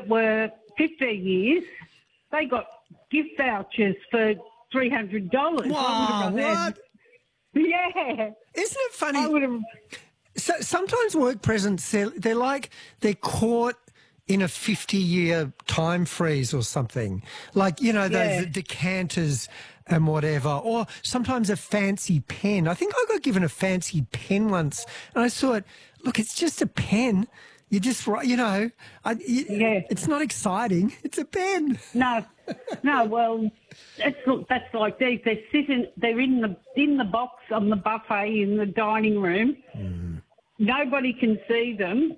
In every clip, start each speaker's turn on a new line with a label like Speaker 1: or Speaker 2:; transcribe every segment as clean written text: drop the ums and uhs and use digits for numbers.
Speaker 1: that were 15 years, they got gift vouchers for $300.
Speaker 2: Wow, what?
Speaker 1: Yeah.
Speaker 2: Isn't it funny?
Speaker 1: I would have...
Speaker 2: So, sometimes work presents, they're like they're caught in a 50-year time freeze or something. Like, you know, those decanters and whatever. Or sometimes a fancy pen. I think I got given a fancy pen once, and I thought, look, it's just a pen. You just, you know, it's not exciting. It's a pen.
Speaker 1: No, well, that's like they're sitting, they're in the box on the buffet in the dining room. Mm. Nobody can see them.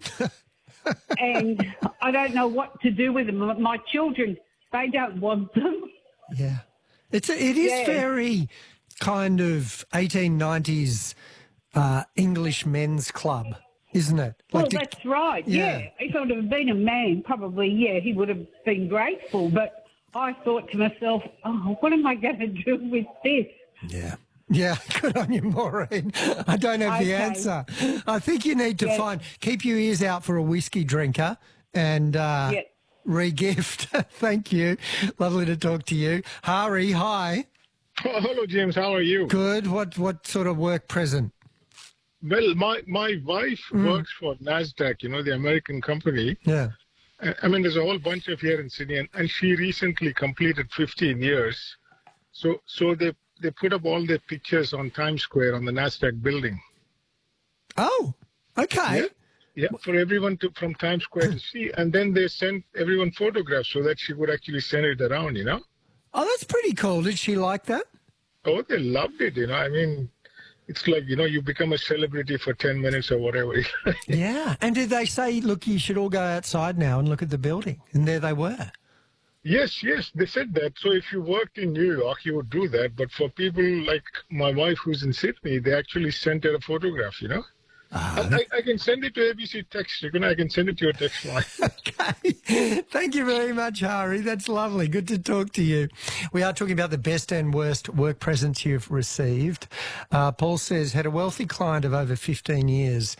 Speaker 1: And I don't know what to do with them. My children, they don't want them.
Speaker 2: Yeah. It is very kind of 1890s English men's club, isn't it?
Speaker 1: Like well, that's right, yeah. If I would have been a man, probably, he would have been grateful. But I thought to myself, oh, what am I going to do with this?
Speaker 2: Yeah. Yeah, good on you, Maureen. I don't have the answer. I think you need to keep your ears out for a whiskey drinker and re-gift. Thank you. Lovely to talk to you. Hari, hi.
Speaker 3: Oh, hello, James. How are you?
Speaker 2: Good. What sort of work present?
Speaker 3: Well, my wife works for NASDAQ, you know, the American company.
Speaker 2: Yeah.
Speaker 3: I mean, there's a whole bunch of here in Sydney, and she recently completed 15 years. So they put up all their pictures on Times Square on the NASDAQ building.
Speaker 2: Oh, okay.
Speaker 3: Yeah, for everyone from Times Square to see. And then they sent everyone photographs so that she could actually send it around, you know?
Speaker 2: Oh, that's pretty cool. Did she like that?
Speaker 3: Oh, they loved it, you know. I mean, it's like, you know, you become a celebrity for 10 minutes or whatever.
Speaker 2: Yeah. And did they say, look, you should all go outside now and look at the building? And there they were.
Speaker 3: Yes, they said that. So if you worked in New York, you would do that. But for people like my wife who's in Sydney, they actually sent her a photograph, you know? I can send it to ABC Text. I can send it to your text line.
Speaker 2: Okay. Thank you very much, Hari. That's lovely. Good to talk to you. We are talking about the best and worst work presents you've received. Paul says, had a wealthy client of over 15 years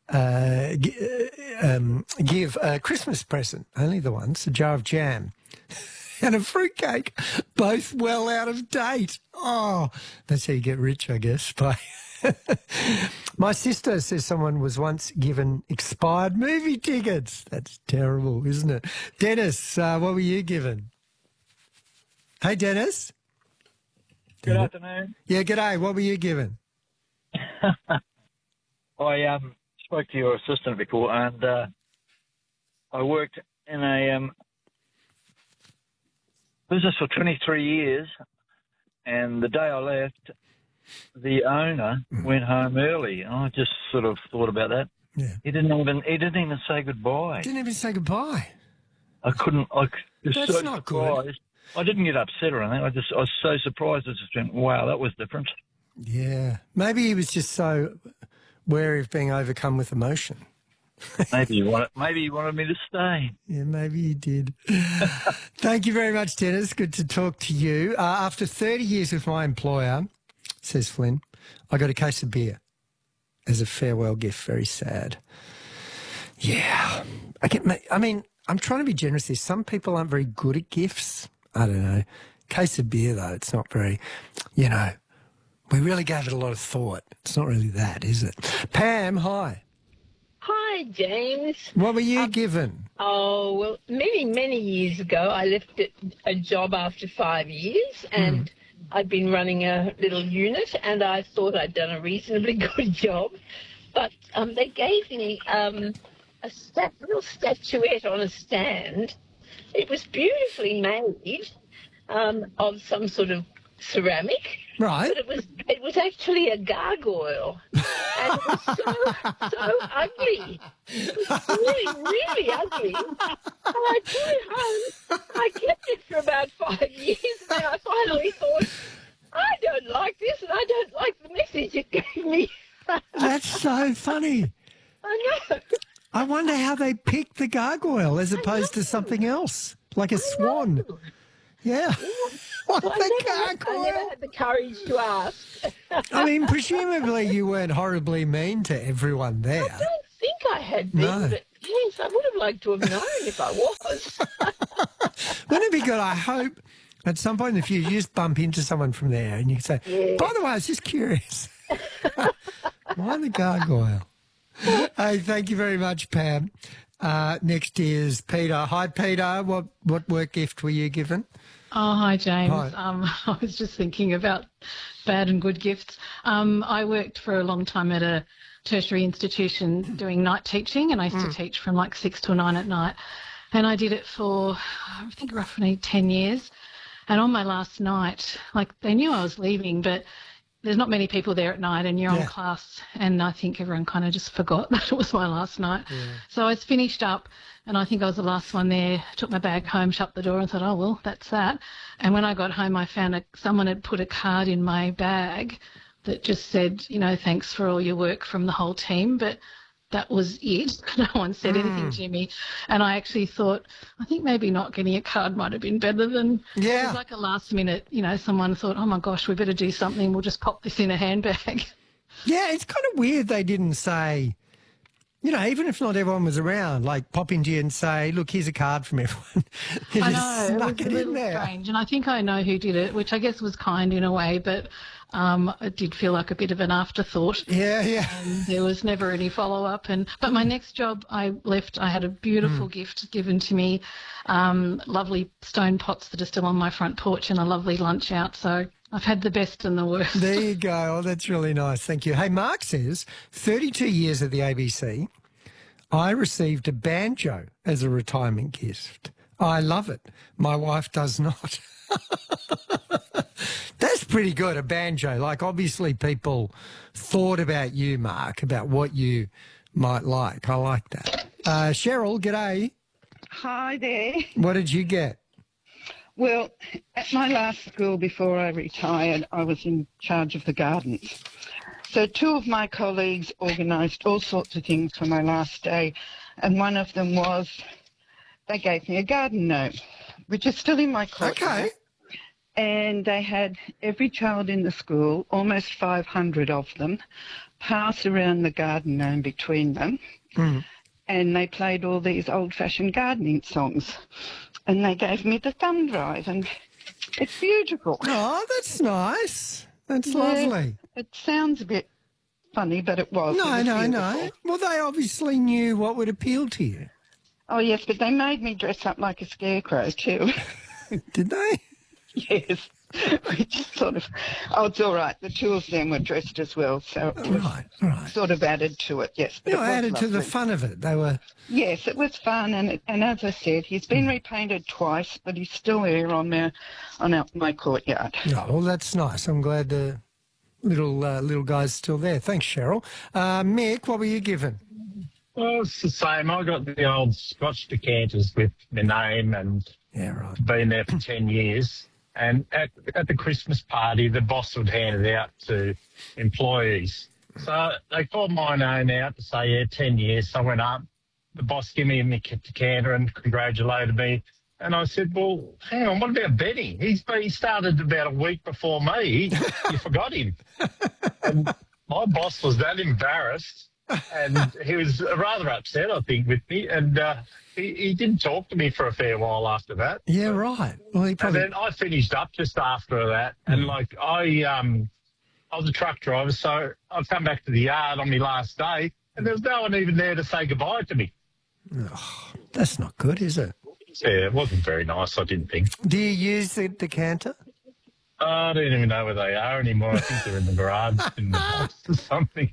Speaker 2: give a Christmas present, only the once, a jar of jam and a fruitcake, both well out of date. Oh, that's how you get rich, I guess. My sister says someone was once given expired movie tickets. That's terrible, isn't it? Dennis, what were you given? Hey, Dennis.
Speaker 4: Good afternoon.
Speaker 2: Yeah, g'day. What were you given?
Speaker 4: I spoke to your assistant before, and I worked in a business for 23 years, and the day I left, the owner went home early, and I just sort of thought about that.
Speaker 2: Yeah.
Speaker 4: He didn't even say goodbye.
Speaker 2: Didn't even say goodbye.
Speaker 4: That's so
Speaker 2: not
Speaker 4: surprised.
Speaker 2: good.
Speaker 4: I didn't get upset or anything. I was so surprised. I just went, wow, that was different.
Speaker 2: Yeah. Maybe he was just so wary of being overcome with emotion.
Speaker 4: Maybe he wanted me to stay.
Speaker 2: Yeah, maybe he did. Thank you very much, Dennis. Good to talk to you. After 30 years with my employer, says Flynn, I got a case of beer as a farewell gift. Very sad. Yeah. I mean, I'm trying to be generous here. Some people aren't very good at gifts. I don't know. Case of beer, though, it's not very, you know, we really gave it a lot of thought. It's not really that, is it? Pam, hi.
Speaker 5: Hi, James.
Speaker 2: What were you given?
Speaker 5: Oh, well, many years ago, I left a job after 5 years, and I'd been running a little unit, and I thought I'd done a reasonably good job. But they gave me a little statuette on a stand. It was beautifully made of some sort of ceramic.
Speaker 2: Right.
Speaker 5: But it was actually a gargoyle. And it was so ugly. It was really, really ugly. And I took it home. I kept it for about 5 years, and then I finally thought, I don't like this, and I don't like the message it gave me.
Speaker 2: That's so funny.
Speaker 5: I know.
Speaker 2: I wonder how they picked the gargoyle as opposed to something else, like a swan. Yeah.
Speaker 5: I never had the courage to ask.
Speaker 2: I mean, presumably you weren't horribly mean to everyone there.
Speaker 5: I don't think I had been.
Speaker 2: No.
Speaker 5: But Yes, I would have liked to have known if I was.
Speaker 2: Wouldn't it be good? I hope at some point in the future you just bump into someone from there and you can say, by the way, I was just curious. Why the gargoyle? Hey, thank you very much, Pam. Next is Peter. Hi, Peter. What work gift were you given?
Speaker 6: Oh, hi, James.
Speaker 2: Hi.
Speaker 6: I was just thinking about bad and good gifts. I worked for a long time at a tertiary institution doing night teaching, and I used to teach from like 6 till 9 at night. And I did it for, I think, roughly 10 years. And on my last night, like, they knew I was leaving, but there's not many people there at night, and you're on class, and I think everyone kind of just forgot that it was my last night. Yeah. So I was finished up, and I think I was the last one there, took my bag home, shut the door, and thought, oh, well, that's that. And when I got home, I found someone had put a card in my bag that just said, you know, thanks for all your work from the whole team, but that was it. No one said anything to me. And I actually thought, I think maybe not getting a card might have been better than... Yeah. It was like a last minute, you know, someone thought, oh, my gosh, we better do something. We'll just pop this in a handbag.
Speaker 2: Yeah, it's kind of weird they didn't say, you know, even if not everyone was around, like pop into you and say, look, here's a card from everyone.
Speaker 6: I know, it was a little strange. And I think I know who did it, which I guess was kind in a way, but... it did feel like a bit of an afterthought. Yeah, yeah. And there was never any follow-up. But my next job I left, I had a beautiful gift given to me, lovely stone pots that are still on my front porch and a lovely lunch out. So I've had the best and the worst.
Speaker 2: There you go. Oh, that's really nice. Thank you. Hey, Mark says, 32 years at the ABC, I received a banjo as a retirement gift. I love it. My wife does not. That's pretty good, a banjo. Like, obviously people thought about you, Mark, about what you might like. I like that. Cheryl, g'day.
Speaker 7: Hi there.
Speaker 2: What did you get?
Speaker 7: Well, at my last school before I retired, I was in charge of the gardens. So 2 of my colleagues organised all sorts of things for my last day, and one of them was they gave me a garden gnome, which is still in my closet. Okay. And they had every child in the school, almost 500 of them, pass around the garden gnome between them. And they played all these old-fashioned gardening songs. And they gave me the thumb drive, and it's beautiful.
Speaker 2: Oh, that's nice. That's lovely.
Speaker 7: It sounds a bit funny, but it was.
Speaker 2: No. Well, they obviously knew what would appeal to you.
Speaker 7: Oh, yes, but they made me dress up like a scarecrow too.
Speaker 2: Did they?
Speaker 7: Yes, which sort of, it's all right. The 2 of them were dressed as well, so it was sort of added to it, yes. But
Speaker 2: added to the fun of it. They were...
Speaker 7: Yes, it was fun, and as I said, he's been repainted twice, but he's still here on my courtyard.
Speaker 2: Oh, well, that's nice. I'm glad the little guy's still there. Thanks, Cheryl. Mick, what were you given?
Speaker 8: Well, it's the same. I got the old Scotch decanters with my name and been there for 10 years. And at the Christmas party, the boss would hand it out to employees. So they called my name out to say, 10 years. So I went up. The boss gave me a decanter and congratulated me. And I said, well, hang on, what about Benny? He started about a week before me. You forgot him. And my boss was that embarrassed. And he was rather upset, I think, with me. And he didn't talk to me for a fair while after that.
Speaker 2: Yeah, right. Well, he probably...
Speaker 8: And then I finished up just after that. And, I was a truck driver, so I'd come back to the yard on my last day, and there was no one even there to say goodbye to me.
Speaker 2: Oh, that's not good, is it?
Speaker 8: Yeah, it wasn't very nice, I didn't think.
Speaker 2: Do you use the decanter?
Speaker 8: I don't even know where they are anymore. I think they're in the garage in the box or something.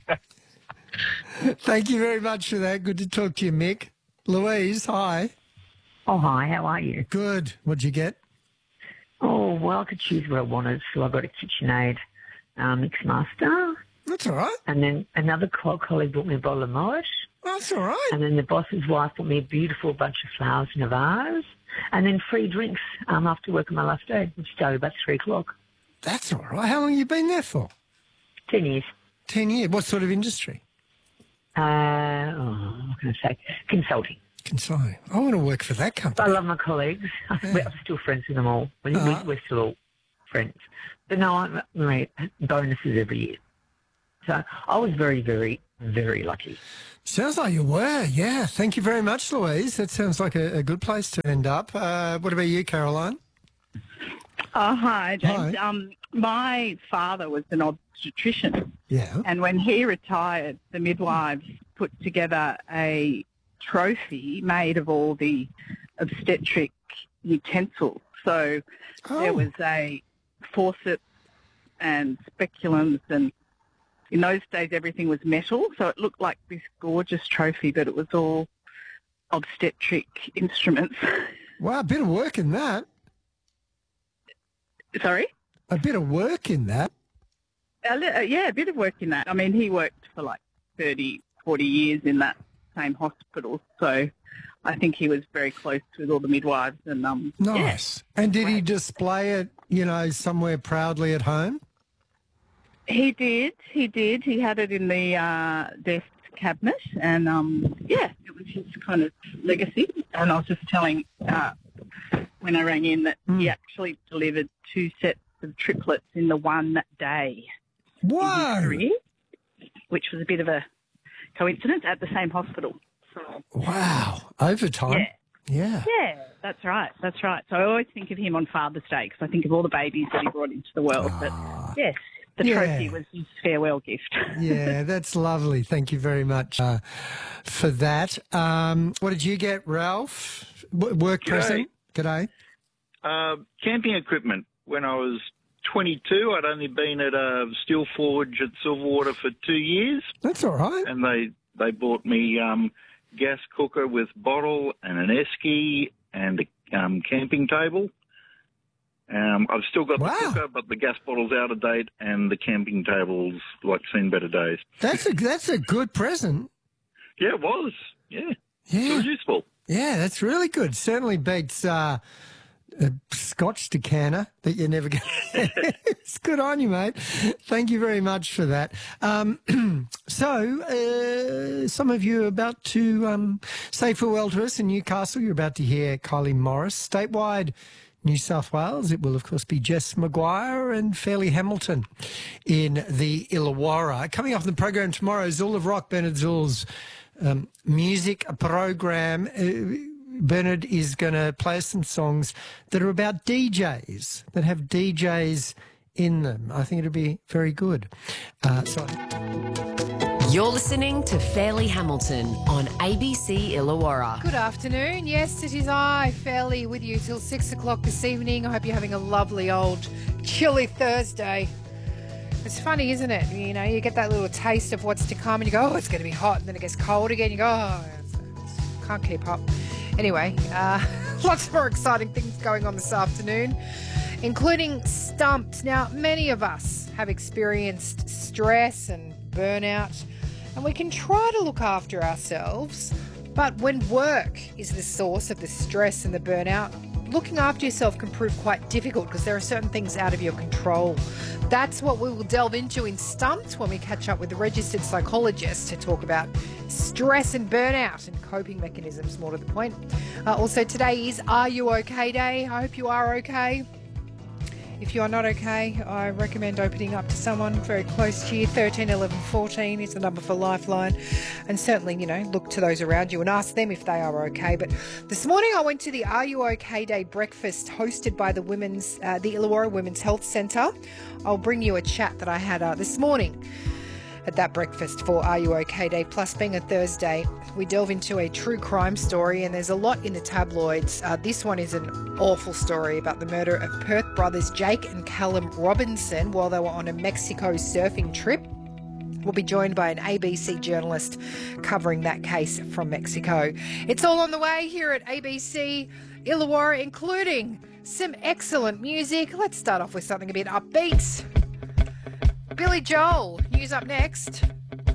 Speaker 2: Thank you very much for that. Good to talk to you, Mick. Louise, hi.
Speaker 9: Oh, hi. How are you?
Speaker 2: Good. What'd you get?
Speaker 9: Oh, well, I could choose what I wanted, so I got a KitchenAid Mixmaster.
Speaker 2: That's all right.
Speaker 9: And then another colleague brought me a bottle of Moet.
Speaker 2: That's all right.
Speaker 9: And then the boss's wife brought me a beautiful bunch of flowers in a vase. And then free drinks after work on my last day, which started about 3 o'clock.
Speaker 2: That's all right. How long have you been there for?
Speaker 9: 10 years.
Speaker 2: 10 years. What sort of industry?
Speaker 9: What can I say? Consulting.
Speaker 2: Consulting. I want to work for that company.
Speaker 9: I love my colleagues. Yeah. I'm still friends with them all. We're still all friends. But no, bonuses every year. So I was very, very, very lucky.
Speaker 2: Sounds like you were, yeah. Thank you very much, Louise. That sounds like a good place to end up. What about you, Caroline?
Speaker 10: Hi, James.
Speaker 2: Hi.
Speaker 10: My father was an obstetrician.
Speaker 2: Yeah.
Speaker 10: And when he retired, the midwives put together a trophy made of all the obstetric utensils. So there was a forceps and speculums, and in those days everything was metal, so it looked like this gorgeous trophy, but it was all obstetric instruments.
Speaker 2: Wow, a bit of work in that.
Speaker 10: Sorry?
Speaker 2: A bit of work in that.
Speaker 10: Yeah, a bit of work in that. I mean, he worked for like 30, 40 years in that same hospital, so I think he was very close with all the midwives. And
Speaker 2: Nice.
Speaker 10: Yeah.
Speaker 2: And did he display it, somewhere proudly at home?
Speaker 10: He did. He had it in the desk cabinet, and it was his kind of legacy. And I was just telling when I rang in that he actually delivered 2 sets of triplets in the one day.
Speaker 2: Whoa!
Speaker 10: In his career, which was a bit of a coincidence at the same hospital. So,
Speaker 2: wow! Overtime.
Speaker 10: Yeah. Yeah, that's right. So I always think of him on Father's Day because I think of all the babies that he brought into the world. But yes, the trophy was his farewell gift.
Speaker 2: Yeah, that's lovely. Thank you very much for that. What did you get, Ralph? Work present? G'day.
Speaker 11: Camping equipment. When I was 22, I'd only been at a steel forge at Silverwater for 2 years.
Speaker 2: That's all right.
Speaker 11: And they bought me gas cooker with bottle and an esky and a camping table. I've still got the cooker, but the gas bottle's out of date and the camping table's seen better days.
Speaker 2: That's a good present.
Speaker 11: Yeah, it was. Yeah. It was useful.
Speaker 2: Yeah, that's really good. Certainly beats a Scotch decanter that you never get. It's good on you, mate. Thank you very much for that. So, some of you are about to say farewell to us in Newcastle. You're about to hear Kylie Morris. Statewide New South Wales, it will, of course, be Jess Maguire and Fairleigh Hamilton in the Illawarra. Coming up on the program tomorrow, Zool of Rock, Bernard Zool's music program. Bernard is going to play us some songs that are about DJs, that have DJs in them. I think it'll be very good.
Speaker 12: You're listening to Fairleigh Hamilton on ABC Illawarra.
Speaker 13: Good afternoon. Yes, it is I, Fairleigh, with you till 6 o'clock this evening. I hope you're having a lovely old chilly Thursday. It's funny, isn't it? You get that little taste of what's to come and you go, oh, it's going to be hot. And then it gets cold again. You go, oh, can't keep up. Anyway, lots more exciting things going on this afternoon, including Stumped. Now, many of us have experienced stress and burnout, and we can try to look after ourselves, but when work is the source of the stress and the burnout, looking after yourself can prove quite difficult because there are certain things out of your control. That's what we will delve into in Stumped when we catch up with a registered psychologist to talk about stress and burnout and coping mechanisms, more to the point. Also, today is Are You OK Day. I hope you are okay. If you are not okay, I recommend opening up to someone very close to you. 13 11 14 is the number for Lifeline. And certainly, look to those around you and ask them if they are okay. But this morning I went to the Are You OK Day breakfast hosted by the Illawarra Women's Health Centre. I'll bring you a chat that I had this morning at that breakfast for Are You OK Day. Plus, being a Thursday, we delve into a true crime story, and there's a lot in the tabloids. This one is an awful story about the murder of Perth brothers Jake and Callum Robinson while they were on a Mexico surfing trip. We'll be joined by an ABC journalist covering that case from Mexico. It's all on the way here at ABC Illawarra, including some excellent music. Let's start off with something a bit upbeat. Billy Joel, news up next.